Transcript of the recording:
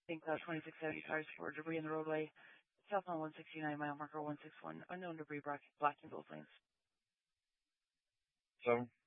think 2670 cars for debris in the roadway. Southbound 169, mile marker 161. Unknown debris blocking both lanes. 7.